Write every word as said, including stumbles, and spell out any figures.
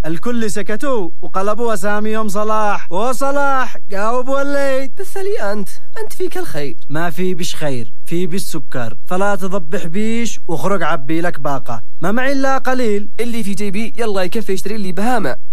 الكل سكتوا وقلبوا أساميهم صلاح. وصلاح جاوب وليت. بس لي أنت أنت فيك الخير. ما في بش خير، في بالسكر، فلا تضبح بيش وخرج عبي لك باقة، ما معي إلا قليل. اللي في جيبي يلا يكفي يشتري لي بهامة.